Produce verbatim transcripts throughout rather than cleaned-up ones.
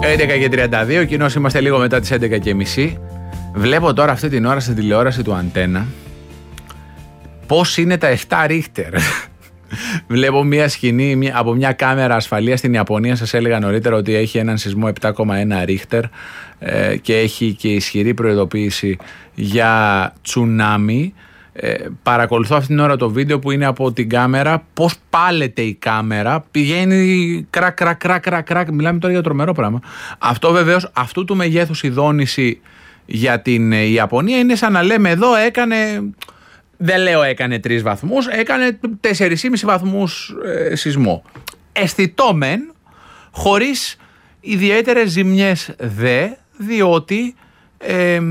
έντεκα και τριάντα δύο, κοινώς είμαστε λίγο μετά τις έντεκα και μισή. Βλέπω τώρα αυτή την ώρα στην τηλεόραση του Αντένα πώς είναι τα επτά Ρίχτερ. Βλέπω μια σκηνή μια, από μια κάμερα ασφαλείας στην Ιαπωνία. Σας έλεγα νωρίτερα ότι έχει έναν σεισμό επτά κόμμα ένα Ρίχτερ ε, και έχει και ισχυρή προειδοποίηση για τσουνάμι. Ε, παρακολουθώ αυτήν την ώρα το βίντεο που είναι από την κάμερα, πώς πάλεται η κάμερα, πηγαίνει κρακ κρακ κρακ κρακ κρακ. Μιλάμε τώρα για τρομερό πράγμα. Αυτό βεβαίως, αυτού του μεγέθους η δόνηση για την Ιαπωνία είναι σαν να λέμε εδώ έκανε, δεν λέω έκανε τρεις βαθμούς, έκανε τέσσερις κόμμα πέντε βαθμούς ε, σεισμό. Αισθητό μεν, χωρίς ιδιαίτερες ζημιές δε, διότι ε,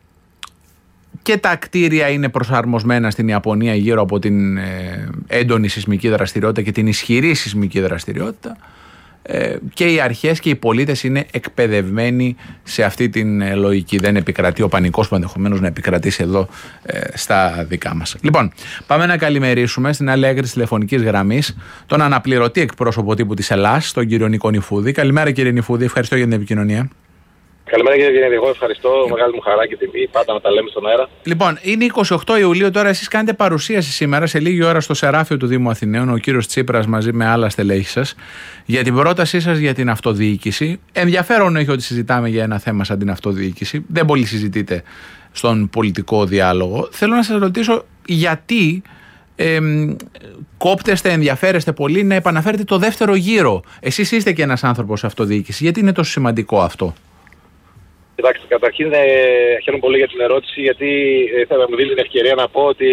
και τα κτίρια είναι προσαρμοσμένα στην Ιαπωνία γύρω από την ε, έντονη σεισμική δραστηριότητα και την ισχυρή σεισμική δραστηριότητα, ε, και οι αρχές και οι πολίτες είναι εκπαιδευμένοι σε αυτή την ε, λογική. Δεν επικρατεί ο πανικός που ενδεχομένως να επικρατήσει εδώ ε, στα δικά μας. Λοιπόν, πάμε να καλημερίσουμε στην άλλη άκρη της τηλεφωνικής γραμμής τον αναπληρωτή εκπρόσωπο τύπου της Ελλάς, τον κύριο Νίκο Νηφούδη. Καλημέρα κύριε Νηφούδη, ευχαριστώ για την επικοινωνία. Καλημέρα κύριε Γεννήδη, εγώ ευχαριστώ. Μεγάλη μου χαρά και τιμή πάντα να τα λέμε στον αέρα. Λοιπόν, είναι είκοσι οκτώ Ιουλίου τώρα. Εσείς κάνετε παρουσίαση σήμερα σε λίγη ώρα στο Σεράφειο του Δήμου Αθηναίων, ο κύριος Τσίπρας μαζί με άλλα στελέχη σας, για την πρότασή σας για την αυτοδιοίκηση. Ενδιαφέρον έχει ότι συζητάμε για ένα θέμα σαν την αυτοδιοίκηση. Δεν πολύ συζητείτε στον πολιτικό διάλογο. Θέλω να σας ρωτήσω γιατί ε, κόπτεστε, ενδιαφέρεστε πολύ να επαναφέρετε το δεύτερο γύρο. Εσείς είστε και ένας άνθρωπος αυτοδιοίκηση. Γιατί είναι τόσο σημαντικό αυτό? Κοιτάξτε, καταρχήν ε, χαίρομαι πολύ για την ερώτηση, γιατί ε, θα μου δίνει την ευκαιρία να πω ότι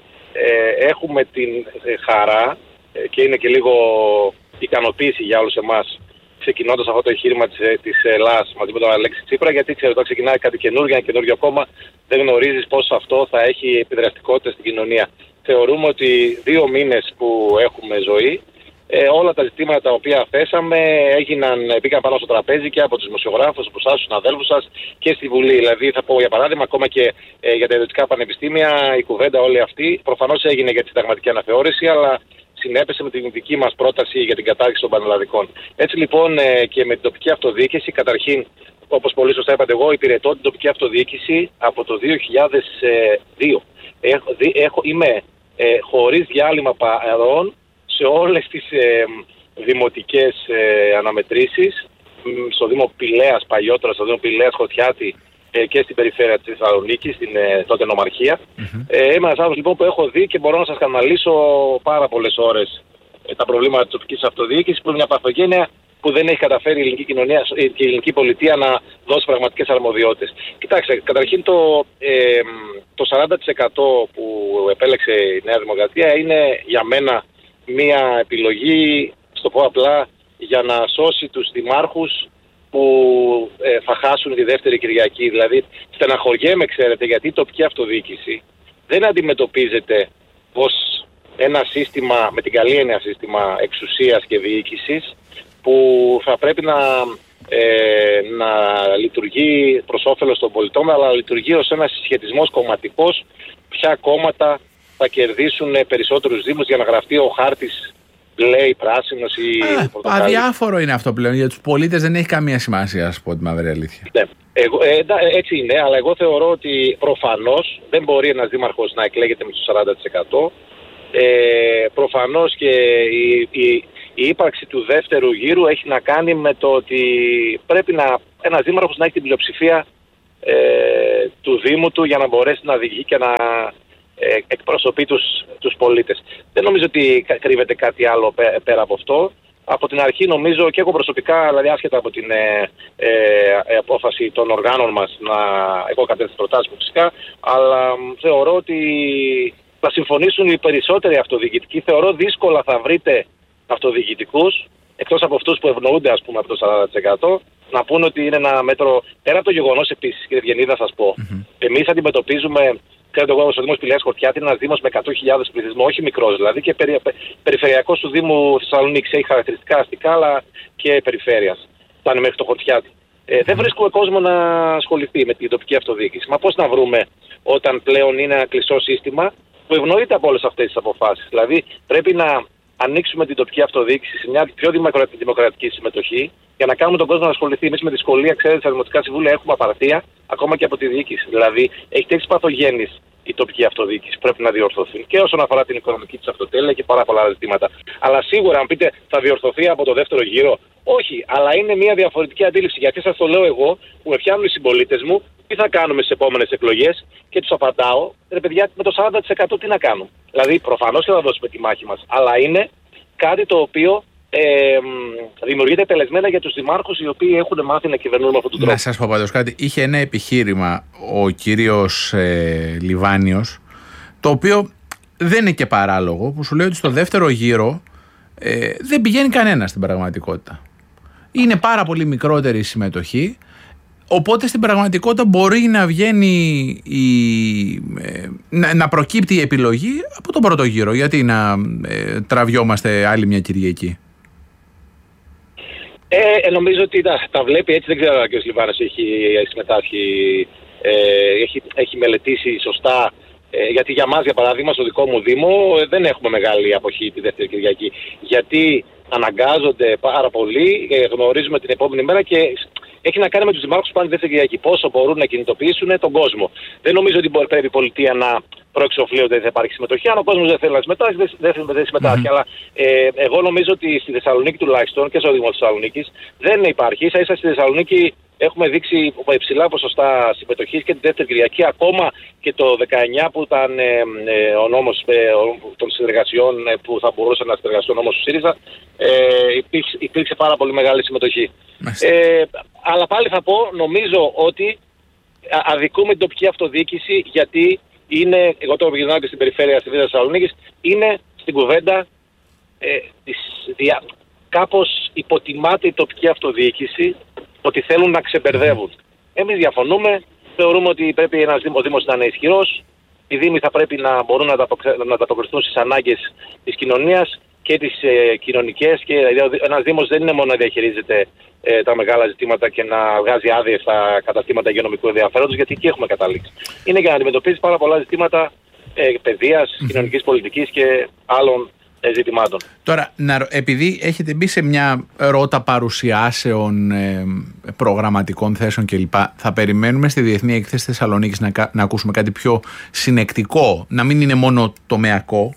ε, έχουμε την ε, χαρά ε, και είναι και λίγο ικανοποίηση για όλους εμάς, ξεκινώντας αυτό το εγχείρημα της, της Ελλάς μαζί με τον Αλέξη Τσίπρα, γιατί ξέρετε, όταν ξεκινάει κάτι καινούργιο, ένα καινούργιο κόμμα, δεν γνωρίζεις πώς αυτό θα έχει επιδραστικότητα στην κοινωνία. Θεωρούμε ότι δύο μήνες που έχουμε ζωή, Ε, όλα τα ζητήματα τα οποία θέσαμε έγιναν, μπήκαν πάνω στο τραπέζι και από τους δημοσιογράφους, από εσάς, τους συναδέλφους σας και στη Βουλή. Δηλαδή, θα πω για παράδειγμα, ακόμα και ε, για τα ιδιωτικά πανεπιστήμια, η κουβέντα όλη αυτή προφανώς έγινε για τη συνταγματική αναθεώρηση, αλλά συνέπεσε με την δική μας πρόταση για την κατάργηση των πανελλαδικών. Έτσι λοιπόν ε, και με την τοπική αυτοδιοίκηση, καταρχήν, όπως πολύ σωστά είπατε, εγώ υπηρετώ την τοπική αυτοδιοίκηση από το δύο χιλιάδες δύο. Έχω, έχω, είμαι ε, χωρίς διάλειμμα παρόν σε όλες τις ε, δημοτικές ε, αναμετρήσεις, στο Δήμο Πηλαίας παλιότερα, στο Δήμο Πηλαίας Χωτιάτη ε, και στην περιφέρεια της Θεσσαλονίκης, στην ε, τότε νομαρχία. Mm-hmm. Ε, είμαι ένας άνθρωπος λοιπόν που έχω δει και μπορώ να σας καναλίσω πάρα πολλές ώρες ε, τα προβλήματα της τοπικής αυτοδιοίκησης, που είναι μια παθογένεια που δεν έχει καταφέρει η ελληνική κοινωνία και η ελληνική πολιτεία να δώσει πραγματικές αρμοδιότητες. Κοιτάξτε, καταρχήν το, ε, το σαράντα τοις εκατό που επέλεξε η Νέα Δημοκρατία είναι για μένα μια επιλογή, στο πω απλά, για να σώσει τους δημάρχους που ε, θα χάσουν τη δεύτερη Κυριακή. Δηλαδή, στεναχωριέμαι, ξέρετε, γιατί η τοπική αυτοδιοίκηση δεν αντιμετωπίζεται ως ένα σύστημα, με την καλή έννοια σύστημα εξουσίας και διοίκησης, που θα πρέπει να, ε, να λειτουργεί προς όφελος των πολιτών, αλλά λειτουργεί ως ένας συσχετισμός κομματικός, ποια κόμματα θα κερδίσουν περισσότερους δήμους για να γραφτεί ο χάρτης λέει πράσινος ή πορτοκάλι. Αδιάφορο είναι αυτό πλέον. Για τους πολίτες δεν έχει καμία σημασία, ας πω τη μαύρη αλήθεια. Ναι. Εγώ, ε, έτσι είναι, αλλά εγώ θεωρώ ότι προφανώς δεν μπορεί ένας δήμαρχος να εκλέγεται με το σαράντα τοις εκατό. Ε, προφανώς και η, η, η ύπαρξη του δεύτερου γύρου έχει να κάνει με το ότι πρέπει να, ένας δήμαρχος να έχει την πλειοψηφία ε, του Δήμου του για να μπορέσει να οδηγεί και να εκπροσωπεί τους, τους πολίτες. Δεν νομίζω ότι κρύβεται κάτι άλλο πέρα από αυτό. Από την αρχή νομίζω και εγώ προσωπικά, δηλαδή άσχετα από την ε, ε, απόφαση των οργάνων μας, να εγώ κατέθεσα προτάσεις μου φυσικά, αλλά θεωρώ ότι θα συμφωνήσουν οι περισσότεροι αυτοδιοικητικοί. Θεωρώ δύσκολα θα βρείτε αυτοδιοικητικούς, εκτός από αυτούς που ευνοούνται ας πούμε από το σαράντα τοις εκατό, να πούνε ότι είναι ένα μέτρο, πέρα από το γεγονός επίσης, κύριε Ευγενίδα, θα σας πω, mm-hmm. εμείς αντιμετωπίζουμε. Ξέρετε, εγώ στο Δήμο Πηλαίας Χωτιάτη είναι ένας δήμος με εκατό χιλιάδες πληθυσμό, όχι μικρός δηλαδή, και περι, περιφερειακός του Δήμου Θεσσαλονίκης. Έχει χαρακτηριστικά αστικά αλλά και περιφέρειας. Φτάνει μέχρι το Χωτιάτη. Ε, δεν βρίσκουμε κόσμο να ασχοληθεί με την τοπική αυτοδιοίκηση. Μα πώς να βρούμε όταν πλέον είναι ένα κλειστό σύστημα που ευνοείται από όλες αυτές τις αποφάσεις? Δηλαδή πρέπει να ανοίξουμε την τοπική αυτοδιοίκηση σε μια πιο δημοκρατική συμμετοχή, για να κάνουμε τον κόσμο να ασχοληθεί. Εμείς με δυσκολία, ξέρετε, στα δημοτικά συμβούλια έχουμε απαρτία ακόμα και από τη διοίκηση. Δηλαδή, έχει τέτοιες παθογένειες η τοπική αυτοδιοίκηση που πρέπει να διορθωθεί και όσον αφορά την οικονομική της αυτοτέλεια και πάρα πολλά άλλα ζητήματα. Αλλά σίγουρα, αν πείτε, θα διορθωθεί από το δεύτερο γύρο. Όχι, αλλά είναι μια διαφορετική αντίληψη. Γιατί σας το λέω εγώ, που με πιάνουν οι συμπολίτες μου, τι θα κάνουμε στις επόμενες εκλογές, και τους απαντάω, ρε παιδιά, με το σαράντα τοις εκατό τι να κάνουμε. Δηλαδή, προφανώς και θα δώσουμε τη μάχη μας. Αλλά είναι κάτι το οποίο ε, δημιουργείται τελεσμένα για τους δημάρχους οι οποίοι έχουν μάθει να κυβερνούν με αυτόν τον τρόπο. Να σας πω πάντως κάτι. Είχε ένα επιχείρημα ο κύριος ε, Λιβάνιος, το οποίο δεν είναι και παράλογο, που σου λέει ότι στο δεύτερο γύρο ε, δεν πηγαίνει κανένα στην πραγματικότητα. Είναι πάρα πολύ μικρότερη η συμμετοχή, οπότε στην πραγματικότητα μπορεί να βγαίνει η, ε, να, να προκύπτει η επιλογή από τον πρώτο γύρο. Γιατί να ε, τραβιόμαστε άλλη μια Κυριακή? Ε, νομίζω ότι τα, τα βλέπει έτσι. Δεν ξέρω αν ο κ. Λιβάνος έχει συμμετάσχει, ε, έχει, έχει μελετήσει σωστά. Ε, γιατί για μας, για παράδειγμα, στο δικό μου Δήμο ε, δεν έχουμε μεγάλη αποχή τη δεύτερη Κυριακή. Γιατί αναγκάζονται πάρα πολύ, ε, γνωρίζουμε την επόμενη μέρα και έχει να κάνει με τους δημάρχους που πάνε τη δεύτερη Κυριακή. Πόσο μπορούν να κινητοποιήσουν τον κόσμο. Δεν νομίζω ότι μπορεί, πρέπει η πολιτεία να προεξοφλεί ότι δεν θα υπάρχει συμμετοχή. Αν ο κόσμος δεν θέλει να συμμετάσχει, δεν, δεν, δεν συμμετάσχει. Mm-hmm. Αλλά ε, εγώ νομίζω ότι στη Θεσσαλονίκη τουλάχιστον και στο Δήμο της Θεσσαλονίκης δεν υπάρχει. Ίσα ίσα στη Θεσσαλονίκη έχουμε δείξει υψηλά ποσοστά συμμετοχής και την δεύτερη Κυριακή. Ακόμα και το δεκαεννιά που ήταν ε, ε, ο νόμος ε, των συνεργασιών ε, που θα μπορούσε να συνεργαστεί ο νόμος του ΣΥΡΙΖΑ, ε, υπήρξε, υπήρξε πάρα πολύ μεγάλη συμμετοχή. Ε, αλλά πάλι θα πω, νομίζω ότι αδικούμε την τοπική αυτοδιοίκηση, γιατί είναι, εγώ το γυρνάω και στην περιφέρεια στη Β' Θεσσαλονίκης, είναι στην κουβέντα ε, της, δια, κάπως υποτιμάται η τοπική αυτοδιοίκηση, ότι θέλουν να ξεμπερδεύουν. Εμείς διαφωνούμε, θεωρούμε ότι πρέπει ένας ο Δήμος να είναι ισχυρός, οι Δήμοι θα πρέπει να μπορούν να ανταποκριθούν στις ανάγκες της κοινωνίας και τις ε, κοινωνικές, και δηλαδή, ένας Δήμος δεν είναι μόνο να διαχειρίζεται ε, τα μεγάλα ζητήματα και να βγάζει άδειες στα καταστήματα υγειονομικού ενδιαφέροντος, γιατί εκεί έχουμε καταλήξει. Είναι για να αντιμετωπίσει πάρα πολλά ζητήματα ε, παιδείας, mm-hmm. κοινωνικής πολιτικής και άλλων ε, ζητημάτων. Τώρα, να, επειδή έχετε μπει σε μια ρότα παρουσιάσεων, ε, προγραμματικών θέσεων κλπ., θα περιμένουμε στη Διεθνή Έκθεση Θεσσαλονίκης να, να ακούσουμε κάτι πιο συνεκτικό, να μην είναι μόνο τομεακό?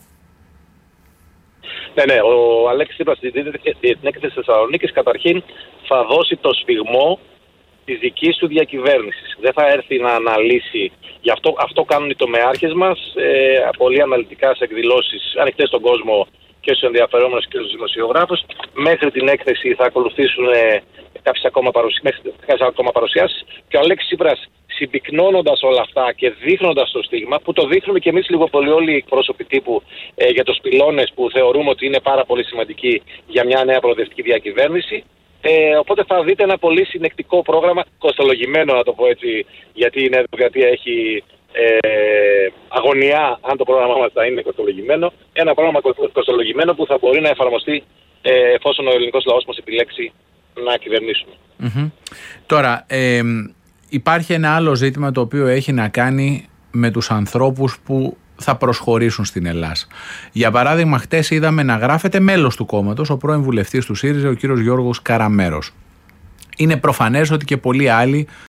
Ναι, ναι, ο Αλέξης Τσίπρας στη Διεθνή Έκθεση Θεσσαλονίκης καταρχήν θα δώσει το σφιγμό της δικής του διακυβέρνησης. Δεν θα έρθει να αναλύσει, γι' αυτό, αυτό κάνουν οι τομεάρχες μας, ε, πολύ αναλυτικά σε εκδηλώσεις ανοιχτές στον κόσμο και στους ενδιαφερόμενους και στους δημοσιογράφους. Μέχρι την έκθεση θα ακολουθήσουν ε, κάποιες ακόμα, παρουσι... ακόμα παρουσιάσεις, και ο Αλέξης Τσίπρας, συμπυκνώνοντας όλα αυτά και δείχνοντας το στίγμα, που το δείχνουμε και εμείς λίγο πολύ όλοι οι εκπρόσωποι τύπου ε, για τους πυλώνες που θεωρούμε ότι είναι πάρα πολύ σημαντικοί για μια νέα προοδευτική διακυβέρνηση. Ε, οπότε θα δείτε ένα πολύ συνεκτικό πρόγραμμα, κοστολογημένο να το πω έτσι, γιατί η Νέα Δημοκρατία έχει ε, αγωνιά αν το πρόγραμμά μας θα είναι κοστολογημένο. Ένα πρόγραμμα κοστολογημένο που θα μπορεί να εφαρμοστεί ε, εφόσον ο ελληνικός λαός μας επιλέξει να κυβερνήσουμε. Mm-hmm. Τώρα, ε, υπάρχει ένα άλλο ζήτημα το οποίο έχει να κάνει με τους ανθρώπους που θα προσχωρήσουν στην Ελλάδα. Για παράδειγμα, χτες είδαμε να γράφεται μέλος του κόμματος ο πρώην βουλευτής του ΣΥΡΙΖΑ, ο κύριος Γιώργος Καραμέρος. Είναι προφανές ότι και πολλοί άλλοι